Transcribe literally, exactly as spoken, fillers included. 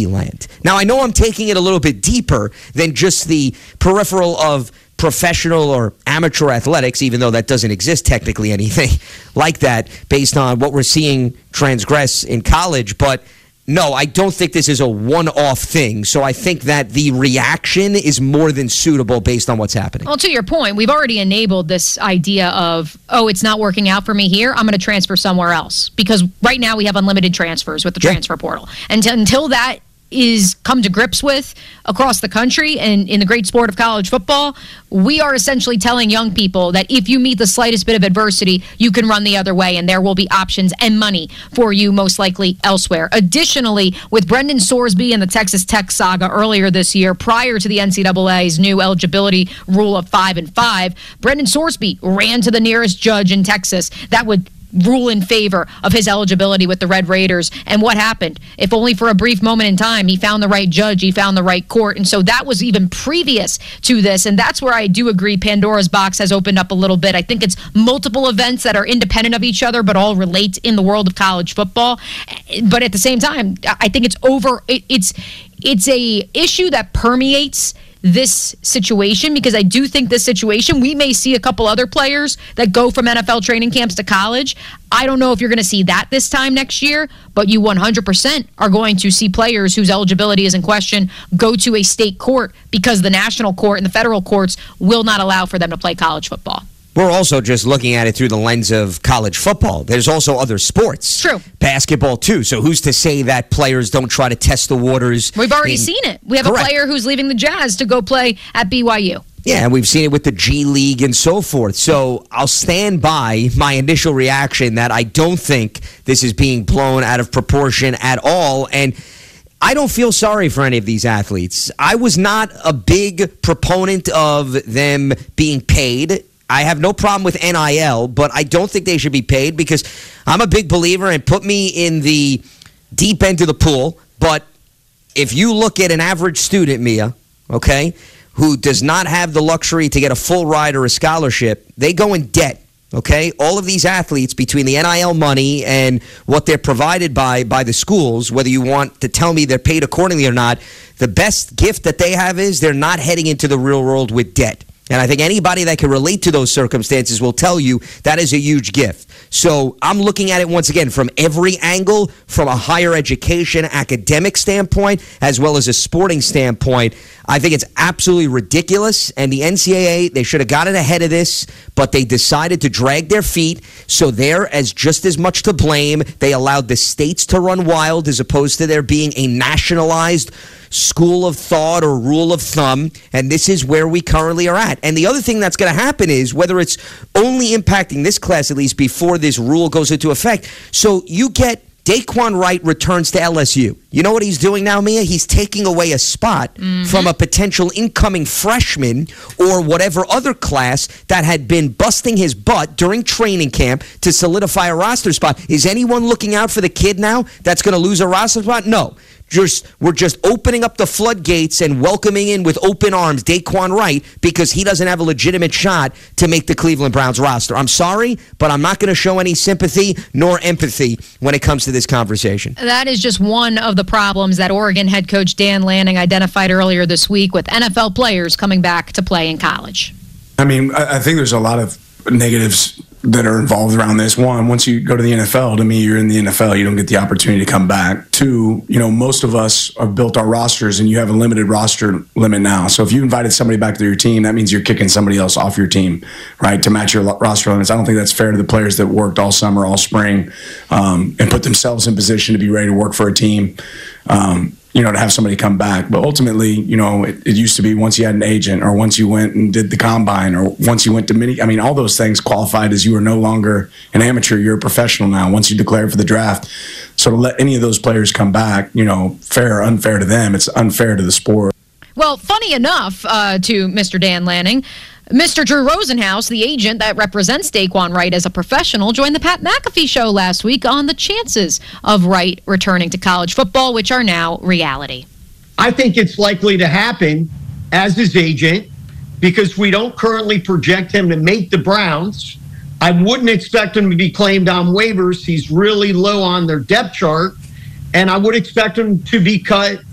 fantasy land. Now, I know I'm taking it a little bit deeper than just the peripheral of professional or amateur athletics, even though that doesn't exist technically anything like that based on what we're seeing transgress in college. But no, I don't think this is a one-off thing. So I think that the reaction is more than suitable based on what's happening. Well, to your point, we've already enabled this idea of, oh, it's not working out for me here, I'm going to transfer somewhere else. Because right now we have unlimited transfers with the yeah. transfer portal. And until that is come to grips with across the country and in the great sport of college football, we are essentially telling young people that if you meet the slightest bit of adversity, you can run the other way and there will be options and money for you most likely elsewhere. Additionally, with Brendan Sorsby and the Texas Tech saga earlier this year, prior to the N C double A's new eligibility rule of five and five, Brendan Sorsby ran to the nearest judge in Texas that would rule in favor of his eligibility with the Red Raiders. And what happened? If only for a brief moment in time, he found the right judge, he found the right court. And so that was even previous to this. And that's where I do agree Pandora's box has opened up a little bit. I think it's multiple events that are independent of each other, but all relate in the world of college football. But at the same time, I think it's over. It, it's it's a issue that permeates this situation, because I do think this situation, we may see a couple other players that go from N F L training camps to college. I don't know if you're going to see that this time next year, but you one hundred percent are going to see players whose eligibility is in question go to a state court because the national court and the federal courts will not allow for them to play college football. We're also just looking at it through the lens of college football. There's also other sports. True. Basketball, too. So who's to say that players don't try to test the waters? We've already in, seen it. We have correct. a player who's leaving the Jazz to go play at B Y U. Yeah, and we've seen it with the G League and so forth. So I'll stand by my initial reaction that I don't think this is being blown out of proportion at all. And I don't feel sorry for any of these athletes. I was not a big proponent of them being paid. I have no problem with N I L, but I don't think they should be paid because I'm a big believer, and put me in the deep end of the pool. But if you look at an average student, Mia, okay, who does not have the luxury to get a full ride or a scholarship, they go in debt, okay? All of these athletes, between the N I L money and what they're provided by by the schools, whether you want to tell me they're paid accordingly or not, the best gift that they have is they're not heading into the real world with debt. And I think anybody that can relate to those circumstances will tell you that is a huge gift. So I'm looking at it once again from every angle, from a higher education, academic standpoint, as well as a sporting standpoint. I think it's absolutely ridiculous. And the N C double A, they should have gotten ahead of this, but they decided to drag their feet. So they're as just as much to blame. They allowed the states to run wild as opposed to there being a nationalized school of thought or rule of thumb, and this is where we currently are at. And the other thing that's going to happen is, whether it's only impacting this class at least before this rule goes into effect, so you get Daquan Wright returns to L S U. You know what he's doing now, Mia? He's taking away a spot mm-hmm. from a potential incoming freshman or whatever other class that had been busting his butt during training camp to solidify a roster spot. Is anyone looking out for the kid now that's going to lose a roster spot? No. Just, we're just opening up the floodgates and welcoming in with open arms Daquan Wright because he doesn't have a legitimate shot to make the Cleveland Browns roster. I'm sorry, but I'm not going to show any sympathy nor empathy when it comes to this conversation. That is just one of the problems that Oregon head coach Dan Lanning identified earlier this week with N F L players coming back to play in college. I mean, I think there's a lot of negatives that are involved around this. One, once you go to the N F L, to me, you're in the N F L. You don't get the opportunity to come back. Two, you know, most of us have built our rosters, and you have a limited roster limit now. So if you invited somebody back to your team, that means you're kicking somebody else off your team, right, to match your roster limits. I don't think that's fair to the players that worked all summer, all spring, um, and put themselves in position to be ready to work for a team. Um, you know, to have somebody come back. But ultimately, you know, it, it used to be once you had an agent, or once you went and did the combine, or once you went to mini, I mean, all those things qualified as you are no longer an amateur, you're a professional now once you declared for the draft. So to let any of those players come back, you know, fair or unfair to them, it's unfair to the sport. Well, funny enough, uh, to Mister Dan Lanning, Mister Drew Rosenhaus, the agent that represents Daquan Wright as a professional, joined the Pat McAfee show last week on the chances of Wright returning to college football, which are now reality. I think it's likely to happen as his agent because we don't currently project him to make the Browns. I wouldn't expect him to be claimed on waivers. He's really low on their depth chart, and I would expect him to be cut